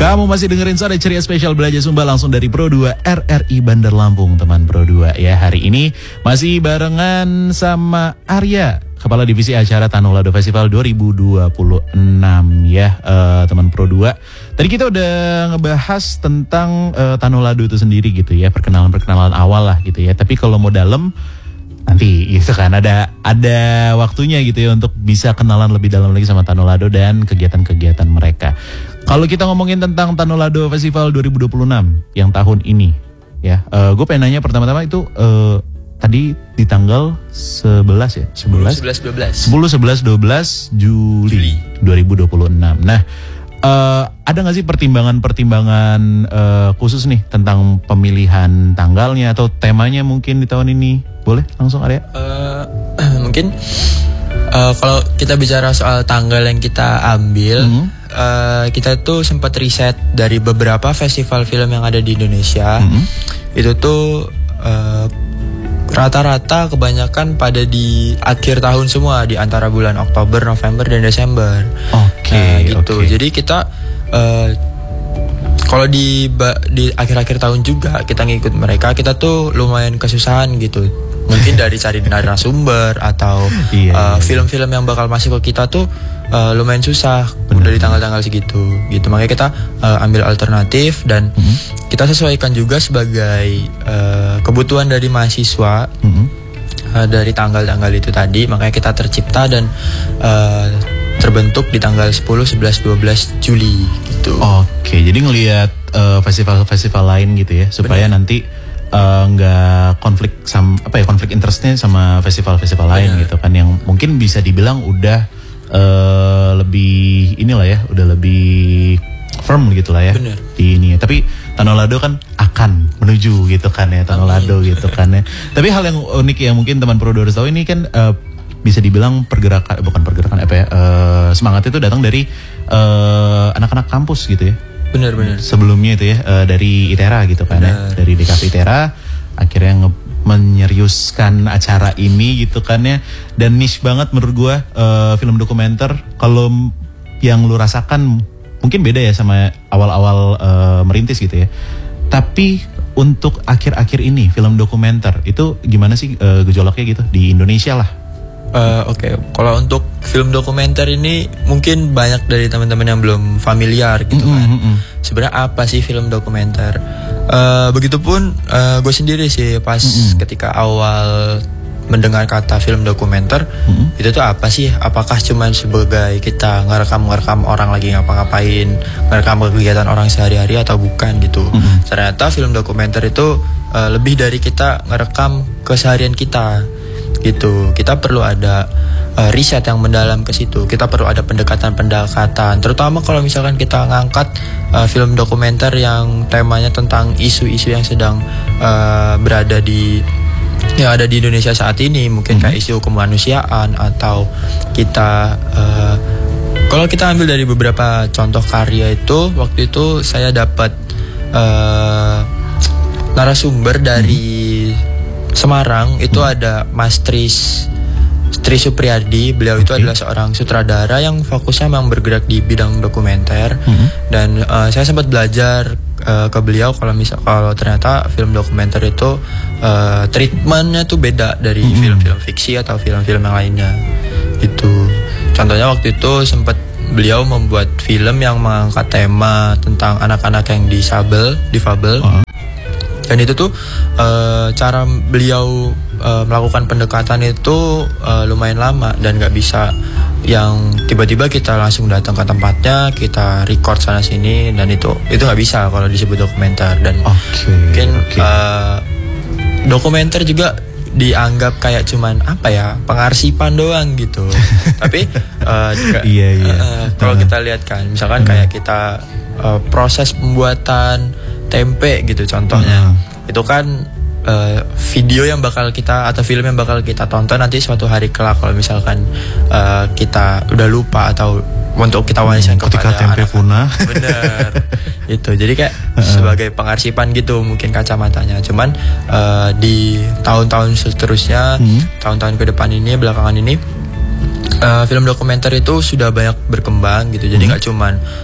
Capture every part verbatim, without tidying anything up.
Kamu masih dengerin Sore Ceria Spesial Belajar Sumba langsung dari Pro dua R R I Bandar Lampung, teman Pro dua ya. Hari ini masih barengan sama Arya, Kepala Divisi Acara Tanolado Festival dua ribu dua puluh enam ya, uh, teman Pro dua. Tadi kita udah ngebahas tentang uh, Tanolado itu sendiri gitu ya, perkenalan-perkenalan awal lah gitu ya. Tapi kalau mau dalam nanti gitu kan ada ada waktunya gitu ya untuk bisa kenalan lebih dalam lagi sama Tanolado dan kegiatan-kegiatan mereka. Kalau kita ngomongin tentang Tanolado Festival dua ribu dua puluh enam yang tahun ini ya, uh, gue pengen nanya pertama-tama itu uh, tadi di tanggal sebelas ya, sebelas, sebelas, dua belas sepuluh, sebelas, dua belas Juli dua ribu dua puluh enam. Nah, uh, ada nggak sih pertimbangan-pertimbangan uh, khusus nih tentang pemilihan tanggalnya atau temanya mungkin di tahun ini? Boleh langsung Arya? Uh, mungkin uh, kalau kita bicara soal tanggal yang kita ambil, mm-hmm. uh, kita tuh sempat riset dari beberapa festival film yang ada di Indonesia. Mm-hmm. Itu tuh uh, rata-rata kebanyakan pada di akhir tahun semua, di antara bulan Oktober, November, dan Desember. Oke, okay, nah, gitu. Okay. Jadi kita uh, kalau di di akhir-akhir tahun juga kita ngikut mereka, kita tuh lumayan kesusahan gitu. Mungkin dari cari narasumber atau iya, uh, iya. film-film yang bakal masuk ke kita tuh uh, lumayan susah. Bener. Dari tanggal-tanggal segitu gitu. Makanya kita uh, ambil alternatif dan mm-hmm. kita sesuaikan juga sebagai uh, kebutuhan dari mahasiswa, mm-hmm. uh, dari tanggal-tanggal itu tadi. Makanya kita tercipta dan uh, terbentuk di tanggal sepuluh, sebelas, dua belas Juli gitu. Oke, jadi ngelihat uh, festival-festival lain gitu ya, supaya Bener. nanti nggak uh, konflik sama apa ya konflik interestnya sama festival-festival lain Bener. gitu kan, yang mungkin bisa dibilang udah uh, lebih inilah ya, udah lebih firm gitu lah ya. Bener. Di ini. Tapi Tanolado kan akan menuju gitu kan ya, Tanolado Amin. gitu kan ya. Tapi hal yang unik yang mungkin teman Pro dua harus tahu ini kan uh, bisa dibilang pergerakan bukan pergerakan apa ya, uh, semangat itu datang dari uh, anak-anak kampus gitu ya. Benar-benar. Sebelumnya itu ya uh, dari ITERA gitu kan ya, dari D K V ITERA akhirnya nge- menyeriuskan acara ini gitu kan ya, dan niche banget menurut gua uh, film dokumenter. Kalau yang lu rasakan mungkin beda ya sama awal-awal uh, merintis gitu ya. Tapi untuk akhir-akhir ini film dokumenter itu gimana sih uh, gejolaknya gitu di Indonesia lah? Uh, Oke, okay. Kalau untuk film dokumenter ini mungkin banyak dari teman-teman yang belum familiar gitu kan. Mm-hmm. Sebenarnya apa sih film dokumenter? Uh, begitupun uh, gue sendiri sih pas mm-hmm. ketika awal mendengar kata film dokumenter, mm-hmm. itu tuh apa sih? Apakah cuma sebagai kita ngerekam-ngerekam orang lagi ngapa-ngapain, ngerekam kegiatan orang sehari-hari atau bukan gitu? Mm-hmm. Ternyata film dokumenter itu uh, lebih dari kita ngerekam keseharian kita. Gitu, kita perlu ada uh, riset yang mendalam ke situ. Kita perlu ada pendekatan-pendekatan, terutama kalau misalkan kita ngangkat uh, film dokumenter yang temanya tentang isu-isu yang sedang uh, berada di yang ada di Indonesia saat ini. Mungkin kayak isu kemanusiaan, atau kita uh, kalau kita ambil dari beberapa contoh karya itu, waktu itu saya dapat uh, narasumber dari Semarang itu hmm. ada Mas Tris Tri Supriyadi. Beliau okay. itu adalah seorang sutradara yang fokusnya memang bergerak di bidang dokumenter. hmm. Dan uh, saya sempat belajar uh, ke beliau kalau misal kalau ternyata film dokumenter itu uh, treatmentnya tuh beda dari hmm. film-film fiksi atau film-film yang lainnya. Itu contohnya waktu itu sempat beliau membuat film yang mengangkat tema tentang anak-anak yang disabel, difabel. uh. Dan itu tuh uh, cara beliau uh, melakukan pendekatan itu uh, lumayan lama, dan gak bisa yang tiba-tiba kita langsung datang ke tempatnya, kita record sana sini, dan itu itu gak bisa kalau disebut dokumenter. Dan okay, mungkin okay. Uh, dokumenter juga dianggap kayak cuman apa ya, pengarsipan doang gitu. Tapi uh, iya, iya. Uh, kalau kita lihat kan, misalkan kayak kita uh, proses pembuatan tempe gitu contohnya, hmm. itu kan uh, video yang bakal kita atau film yang bakal kita tonton nanti suatu hari kelak kalau misalkan uh, kita udah lupa atau untuk kita warisan hmm, kepada ketika tempe punah. Bener. Itu jadi kayak sebagai pengarsipan gitu mungkin kacamatanya. Cuman uh, di tahun-tahun seterusnya, hmm. tahun-tahun ke depan ini, belakangan ini, Uh, film dokumenter itu sudah banyak berkembang gitu. Jadi nggak hmm. cuman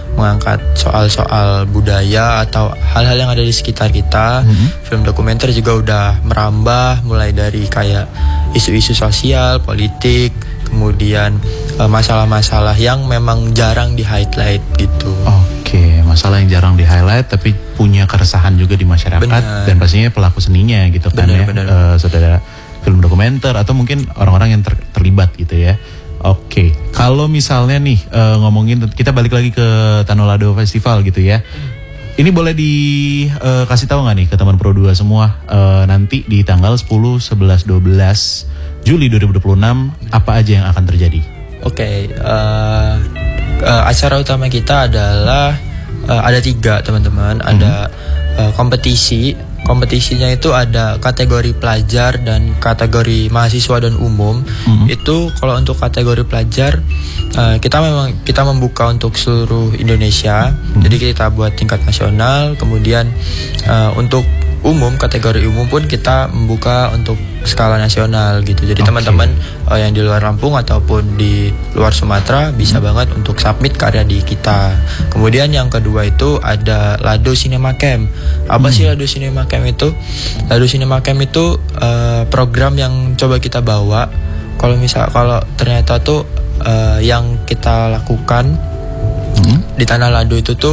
mengangkat soal-soal budaya atau hal-hal yang ada di sekitar kita. Mm-hmm. Film dokumenter juga udah merambah mulai dari kayak isu-isu sosial, politik, kemudian uh, masalah-masalah yang memang jarang di-highlight gitu. Oke, masalah yang jarang di-highlight tapi punya keresahan juga di masyarakat. Bener. Dan pastinya pelaku seninya gitu kan bener, ya. Bener. Uh, saudara film dokumenter atau mungkin orang-orang yang ter terlibat gitu ya. Oke, kalau misalnya nih uh, ngomongin, kita balik lagi ke Tanolado Festival gitu ya. Ini boleh dikasih uh, tahu nggak nih ke teman Pro dua semua uh, nanti di tanggal sepuluh, sebelas, dua belas Juli dua ribu dua puluh enam apa aja yang akan terjadi? Oke, okay, uh, uh, acara utama kita adalah uh, ada tiga teman-teman, mm-hmm. ada uh, kompetisi. Kompetisinya itu ada kategori pelajar dan kategori mahasiswa dan umum. Mm-hmm. Itu kalau untuk kategori pelajar uh, kita memang kita membuka untuk seluruh Indonesia. Mm-hmm. Jadi kita buat tingkat nasional. Kemudian uh, untuk umum, kategori umum pun kita membuka untuk skala nasional gitu. Jadi okay. teman-teman uh, yang di luar Lampung ataupun di luar Sumatera bisa hmm. banget untuk submit karya di kita. Kemudian yang kedua itu ada Lado Cinema Camp. Apa hmm. sih Lado Cinema Camp itu? Lado Cinema Camp itu uh, program yang coba kita bawa. Kalau misal kalau ternyata tuh uh, yang kita lakukan hmm. di Tanah Lado itu tuh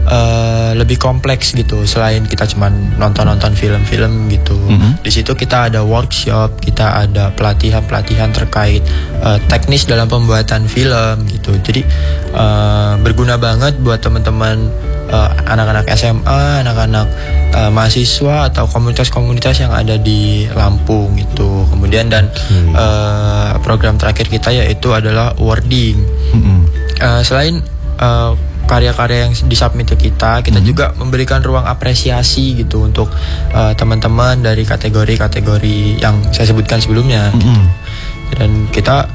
Uh, lebih kompleks gitu. Selain kita cuma nonton-nonton film-film gitu, mm-hmm. di situ kita ada workshop, kita ada pelatihan-pelatihan terkait uh, teknis dalam pembuatan film gitu. Jadi uh, berguna banget buat teman-teman uh, anak-anak S M A, anak-anak uh, mahasiswa atau komunitas-komunitas yang ada di Lampung gitu. Kemudian dan mm. uh, program terakhir kita yaitu adalah awarding. Mm-hmm. uh, selain uh, karya-karya yang disubmit ke kita, kita mm-hmm. juga memberikan ruang apresiasi gitu untuk uh, teman-teman dari kategori-kategori yang saya sebutkan sebelumnya. Mm-hmm. Dan kita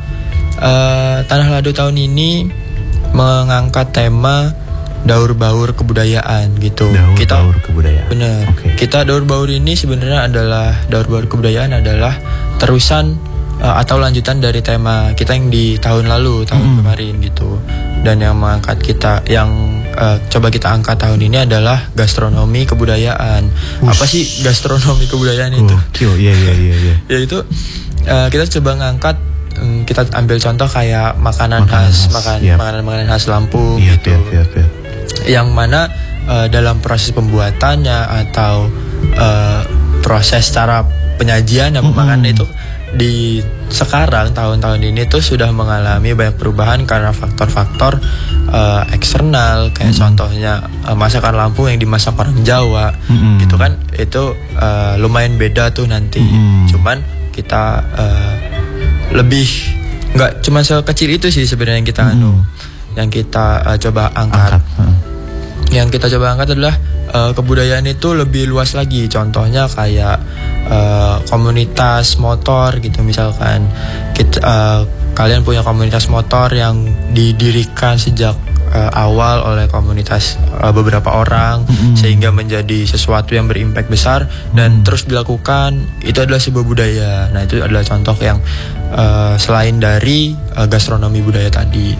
uh, Tanah Lado tahun ini mengangkat tema daur baur kebudayaan gitu. Daur kita, baur kebudayaan. Bener. Okay. Kita daur baur ini sebenarnya adalah daur baur kebudayaan adalah terusan uh, atau lanjutan dari tema kita yang di tahun lalu, tahun mm-hmm. kemarin gitu. Dan yang mengangkat kita, yang uh, coba kita angkat tahun ini adalah gastronomi kebudayaan. Ush. Apa sih gastronomi kebudayaan itu? Oh, iya iya iya iya. Yaitu uh, kita coba ngangkat, um, kita ambil contoh kayak makanan, makanan khas, khas. Makan, yep. makanan-makanan khas Lampung yep, gitu. Yep, yep, yep. Yang mana uh, dalam proses pembuatannya atau uh, proses cara penyajian dan mm-hmm. makanan itu di sekarang tahun-tahun ini tuh sudah mengalami banyak perubahan karena faktor-faktor uh, eksternal kayak mm-hmm. contohnya uh, masakan Lampung yang dimasak orang Jawa mm-hmm. gitu kan, itu uh, lumayan beda tuh nanti. Mm-hmm. Cuman kita uh, lebih nggak cuma sekecil itu sih sebenarnya yang kita mm-hmm. anu yang kita uh, coba angkat. Angkat. Huh. Yang kita coba angkat adalah uh, kebudayaan itu lebih luas lagi. Contohnya kayak uh, komunitas motor gitu, misalkan kita, uh, kalian punya komunitas motor yang didirikan sejak uh, awal oleh komunitas uh, beberapa orang mm-hmm. sehingga menjadi sesuatu yang berimpact besar dan mm. terus dilakukan. Itu adalah sebuah budaya. Nah, itu adalah contoh yang uh, selain dari uh, gastronomi budaya tadi.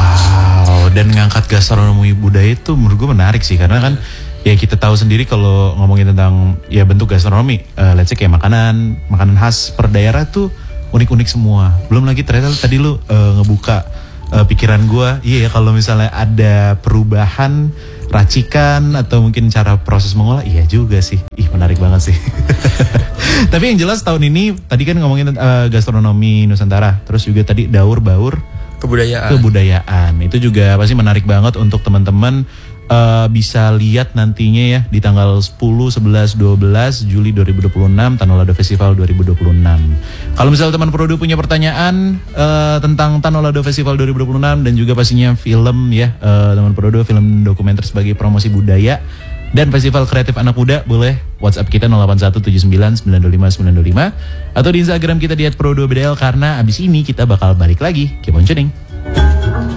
Wow, dan ngangkat gastronomi budaya itu menurut gue menarik sih, karena kan ya kita tahu sendiri kalau ngomongin tentang ya bentuk gastronomi, uh, let's say kayak makanan, makanan khas per daerah tuh unik-unik semua. Belum lagi ternyata tadi lu uh, ngebuka uh, pikiran gue, iya ya kalau misalnya ada perubahan racikan atau mungkin cara proses mengolah, iya juga sih. Ih, menarik banget sih. Tapi yang jelas tahun ini tadi kan ngomongin uh, gastronomi Nusantara, terus juga tadi daur baur kebudayaan. Kebudayaan itu juga pasti menarik banget untuk teman-teman uh, bisa lihat nantinya ya di tanggal sepuluh, sebelas, dua belas Juli dua ribu dua puluh enam Tanolado Festival dua ribu dua puluh enam. Kalau misalnya teman Produ punya pertanyaan uh, tentang Tanolado Festival dua ribu dua puluh enam dan juga pastinya film ya, uh, teman Produ film dokumenter sebagai promosi budaya dan Festival Kreatif Anak Muda, boleh WhatsApp kita nol delapan satu tujuh sembilan sembilan dua lima sembilan dua lima atau di Instagram kita di et pro dua b d l, karena abis ini kita bakal balik lagi. Keep on tuning.